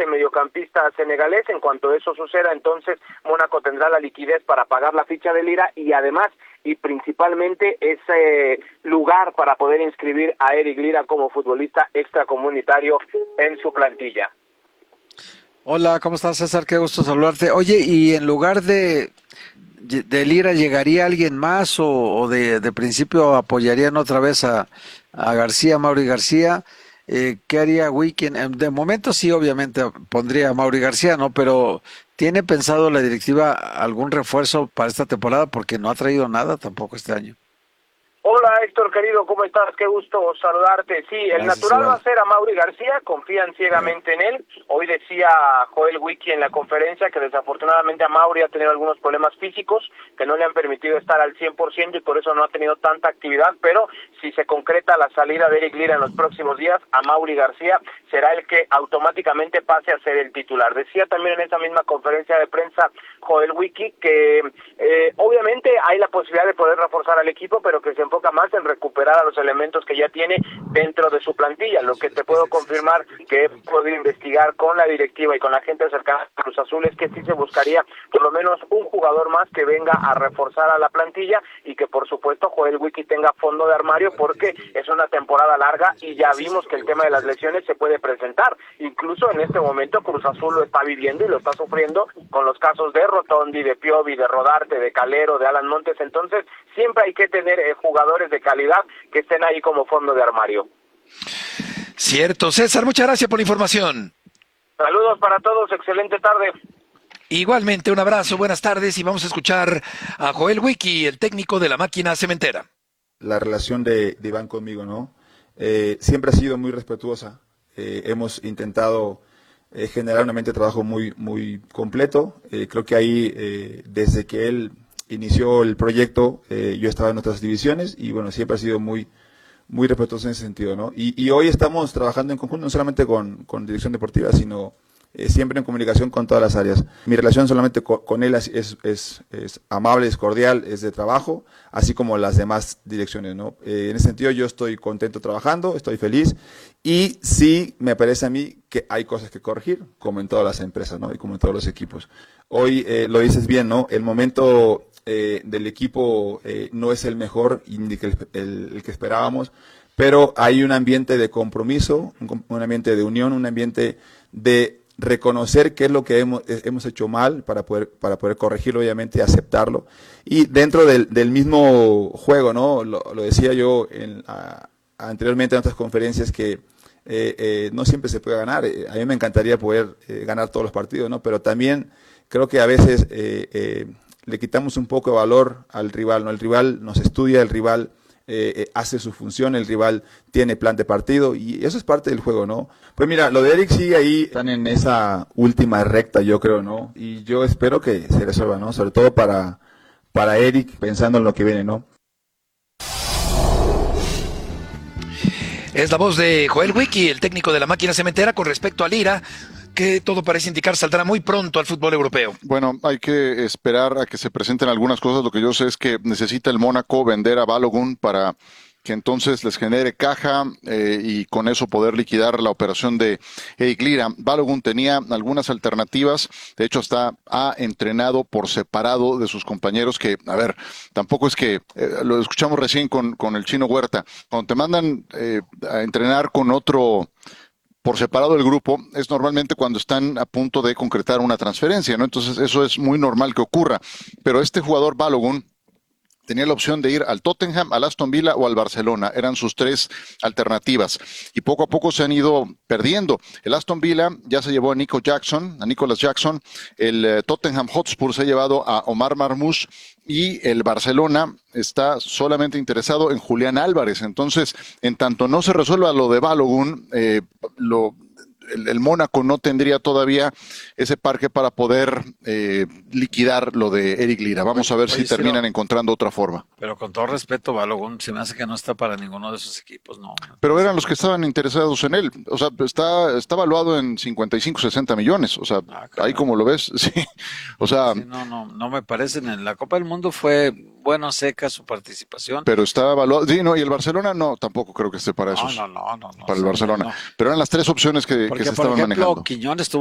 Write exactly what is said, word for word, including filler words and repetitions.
mediocampista senegalés. En cuanto eso suceda, entonces Mónaco tendrá la liquidez para pagar la ficha de Lira y además y principalmente ese lugar para poder inscribir a Eric Lira como futbolista extracomunitario en su plantilla. Hola, ¿cómo estás, César? Qué gusto saludarte. Oye, y en lugar de, de Lira, ¿llegaría alguien más o, o de, de principio apoyarían otra vez a, a García, Mauri García? Eh, ¿Qué haría Wiki? De momento sí, obviamente pondría a Mauri García, ¿no? Pero ¿tiene pensado la directiva algún refuerzo para esta temporada? Porque no ha traído nada tampoco este año. Hola Héctor, querido, ¿cómo estás? Qué gusto saludarte. Sí, el Gracias, natural igual. va a ser a Mauri García, confían ciegamente en él. Hoy decía Joel Wiki en la conferencia que desafortunadamente a Mauri ha tenido algunos problemas físicos que no le han permitido estar al cien por ciento y por eso no ha tenido tanta actividad, pero si se concreta la salida de Eric Lira en los próximos días, a Mauri García será el que automáticamente pase a ser el titular. Decía también en esa misma conferencia de prensa Joel Wiki que eh, obviamente hay la posibilidad de poder reforzar al equipo, pero que se enfoca más en recuperar a los elementos que ya tiene dentro de su plantilla. Lo que te puedo confirmar que he podido investigar con la directiva y con la gente cercana a Cruz Azul es que sí se buscaría por lo menos un jugador más que venga a reforzar a la plantilla y que por supuesto Joel Wiki tenga fondo de armario porque es una temporada larga y ya vimos que el tema de las lesiones se puede presentar. Incluso en este momento Cruz Azul lo está viviendo y lo está sufriendo con los casos de Rotondi, de Piovi, de Rodarte, de Calero, de Alan Montes. Entonces siempre hay que tener eh, jugadores de calidad que estén ahí como fondo de armario. Cierto. César, muchas gracias por la información. Saludos para todos, excelente tarde. Igualmente, un abrazo, buenas tardes y vamos a escuchar a Joel Wiki, el técnico de la máquina cementera. La relación de, de Iván conmigo, ¿no? Eh, siempre ha sido muy respetuosa. Eh, hemos intentado eh, generar un ambiente de trabajo muy, muy completo. Eh, creo que ahí, eh, desde que él inició el proyecto, eh, yo estaba en otras divisiones y bueno, siempre ha sido muy, muy respetuoso en ese sentido, ¿no? Y, y hoy estamos trabajando en conjunto, no solamente con, con dirección deportiva, sino eh, siempre en comunicación con todas las áreas. Mi relación solamente con, con él es, es, es, es amable, es cordial, es de trabajo, así como las demás direcciones, ¿no? Eh, en ese sentido yo estoy contento trabajando, estoy feliz y sí me parece a mí que hay cosas que corregir, como en todas las empresas, ¿no? Y como en todos los equipos. Hoy eh, lo dices bien, ¿no? El momento eh, del equipo eh, no es el mejor y ni el, el, el que esperábamos, pero hay un ambiente de compromiso, un, un ambiente de unión, un ambiente de reconocer qué es lo que hemos, hemos hecho mal para poder, para poder corregirlo, obviamente, y aceptarlo. Y dentro del, del mismo juego, ¿no? Lo, lo decía yo en, a, anteriormente en otras conferencias que eh, eh, no siempre se puede ganar. Eh, a mí me encantaría poder eh, ganar todos los partidos, ¿no? Pero también creo que a veces eh, eh, le quitamos un poco de valor al rival, ¿no? El rival nos estudia, el rival Eh, eh, hace su función, el rival tiene plan de partido y eso es parte del juego, ¿no? Pues mira, lo de Eric sigue ahí, están en esa última recta, yo creo, ¿no? Y yo espero que se resuelva, ¿no? Sobre todo para, para Eric, pensando en lo que viene, ¿no? Es la voz de Joel Wiki, el técnico de la máquina cementera, con respecto a Lira, que todo parece indicar saldrá muy pronto al fútbol europeo. Bueno, hay que esperar a que se presenten algunas cosas. Lo que yo sé es que necesita el Mónaco vender a Balogun para que entonces les genere caja eh, y con eso poder liquidar la operación de Eric Lira. Balogun tenía algunas alternativas, de hecho hasta ha entrenado por separado de sus compañeros que, a ver, tampoco es que, eh, lo escuchamos recién con, con el Chino Huerta, cuando te mandan eh, a entrenar con otro por separado del grupo, es normalmente cuando están a punto de concretar una transferencia, ¿no? Entonces eso es muy normal que ocurra, pero este jugador Balogun tenía la opción de ir al Tottenham, al Aston Villa o al Barcelona. Eran sus tres alternativas. Y poco a poco se han ido perdiendo. El Aston Villa ya se llevó a Nico Jackson, a Nicolas Jackson. El eh, Tottenham Hotspur se ha llevado a Omar Marmoush. Y el Barcelona está solamente interesado en Julián Álvarez. Entonces, en tanto no se resuelva lo de Balogun, eh, lo... El, el Mónaco no tendría todavía ese parque para poder eh, liquidar lo de Eric Lira. Vamos a ver Oye, si terminan sí, no. encontrando otra forma. Pero con todo respeto, Balogun se me hace que no está para ninguno de esos equipos, ¿no? Pero eran los que estaban interesados en él. O sea, está, está valuado en cincuenta y cinco, sesenta millones. O sea, Ah, ahí como lo ves, sí. O sea, Sí, no, no, no me parecen. En la Copa del Mundo fue bueno, seca su participación. pero está valuado. Sí, no, y el Barcelona no, tampoco creo que esté para No, esos. no, no, no, no, para el no, Barcelona. no. Pero eran las tres opciones que, que Porque, se por estaban ejemplo, manejando. Quiñones tuvo